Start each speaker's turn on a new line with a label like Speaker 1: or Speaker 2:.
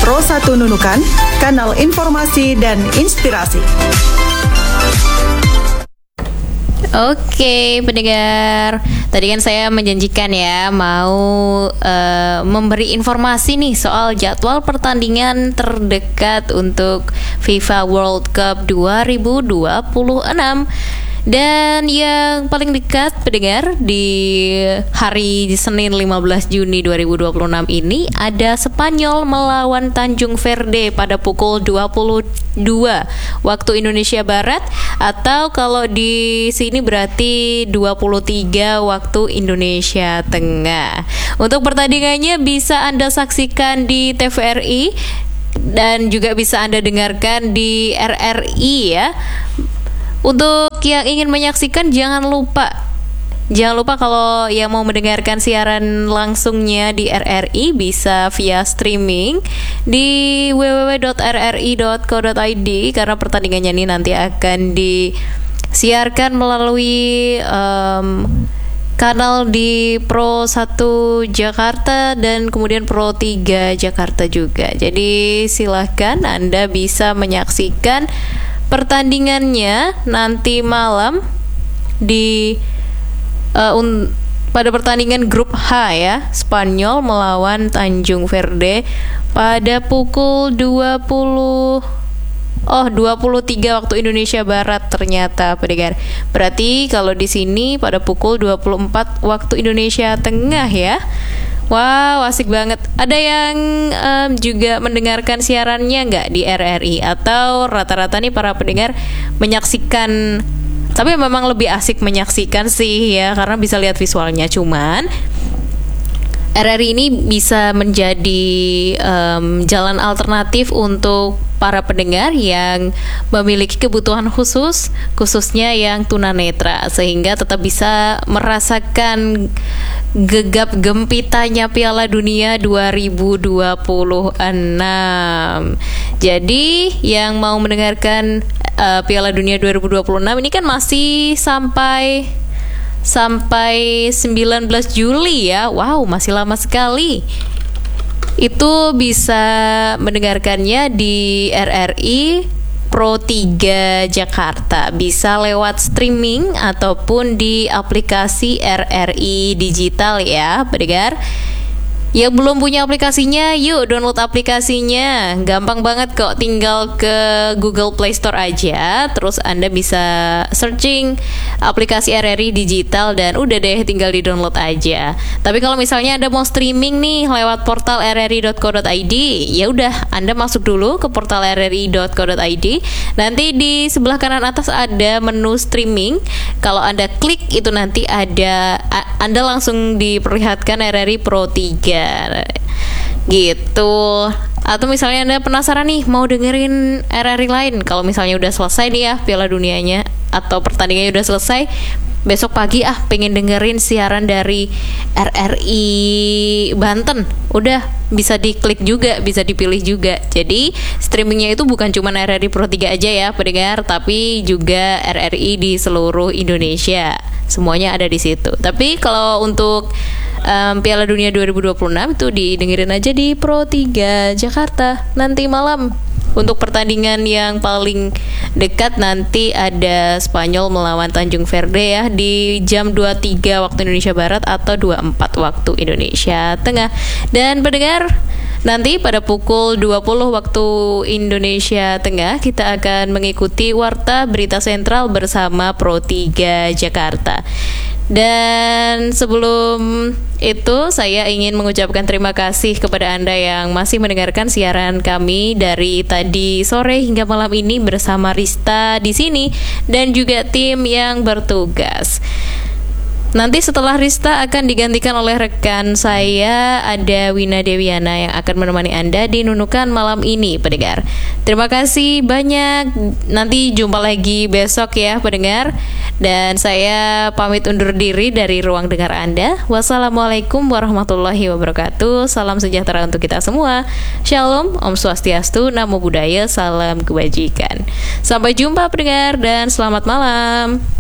Speaker 1: Pro 1 Nunukan, kanal informasi dan inspirasi.
Speaker 2: Oke, pendengar. Tadi kan saya menjanjikan ya mau memberi informasi nih soal jadwal pertandingan terdekat untuk FIFA World Cup 2026. Dan yang paling dekat pendengar di hari Senin 15 Juni 2026 ini ada Spanyol melawan Tanjung Verde pada pukul 22 waktu Indonesia Barat, atau kalau di sini berarti 23 waktu Indonesia Tengah. Untuk pertandingannya bisa Anda saksikan di TVRI dan juga bisa Anda dengarkan di RRI ya. Untuk yang ingin menyaksikan jangan lupa kalau yang mau mendengarkan siaran langsungnya di RRI bisa via streaming di www.rri.co.id, karena pertandingannya ini nanti akan disiarkan melalui kanal di Pro 1 Jakarta dan kemudian Pro 3 Jakarta juga. Jadi silahkan Anda bisa menyaksikan pertandingannya nanti malam di pada pertandingan grup H ya, Spanyol melawan Tanjung Verde pada pukul 23 waktu Indonesia Barat ternyata pendengar. Berarti kalau di sini pada pukul 24 waktu Indonesia Tengah ya. Wow, asik banget. Ada yang juga mendengarkan siarannya nggak di RRI? Atau rata-rata nih para pendengar menyaksikan, tapi memang lebih asik menyaksikan sih ya, karena bisa lihat visualnya. Cuman RRI ini bisa menjadi jalan alternatif untuk para pendengar yang memiliki kebutuhan khusus, khususnya yang tunanetra, sehingga tetap bisa merasakan gegap gempitanya Piala Dunia 2026. Jadi yang mau mendengarkan Piala Dunia 2026 ini kan masih sampai 19 Juli ya. Wow, masih lama sekali. Itu bisa mendengarkannya di RRI Pro 3 Jakarta, bisa lewat streaming ataupun di aplikasi RRI Digital ya pendengar. Yang belum punya aplikasinya, yuk download aplikasinya. Gampang banget kok, tinggal ke Google Play Store aja. Terus Anda bisa searching aplikasi RRI Digital dan udah deh, tinggal di-download aja. Tapi kalau misalnya Anda mau streaming nih lewat portal rri.co.id, ya udah Anda masuk dulu ke portal rri.co.id. Nanti di sebelah kanan atas ada menu streaming. Kalau Anda klik itu nanti ada Anda langsung diperlihatkan RRI Pro 3 gitu. Atau misalnya Anda penasaran nih mau dengerin RRI lain, kalau misalnya udah selesai nih ya Piala Dunianya atau pertandingannya udah selesai, besok pagi pengen dengerin siaran dari RRI Banten, udah bisa diklik juga, bisa dipilih juga. Jadi streamingnya itu bukan cuma RRI Pro 3 aja ya pendengar, tapi juga RRI di seluruh Indonesia. Semuanya ada di situ. Tapi kalau untuk Piala Dunia 2026 itu didengerin aja di Pro 3 Jakarta nanti malam. Untuk pertandingan yang paling dekat nanti ada Spanyol melawan Tanjung Verde ya di jam 23 waktu Indonesia Barat atau 24 waktu Indonesia Tengah. Dan pendengar, nanti pada pukul 20 waktu Indonesia Tengah kita akan mengikuti Warta Berita Sentral bersama Pro 3 Jakarta. Dan sebelum itu saya ingin mengucapkan terima kasih kepada Anda yang masih mendengarkan siaran kami dari tadi sore hingga malam ini bersama Rista di sini dan juga tim yang bertugas. Nanti setelah Rista akan digantikan oleh rekan saya, ada Wina Dewiana yang akan menemani Anda di Nunukan malam ini, pendengar. Terima kasih banyak. Nanti jumpa lagi besok ya, pendengar. Dan saya pamit undur diri dari ruang dengar Anda. Wassalamualaikum warahmatullahi wabarakatuh. Salam sejahtera untuk kita semua. Shalom, Om Swastiastu, Namo Buddhaya, salam kebajikan. Sampai jumpa pendengar dan selamat malam.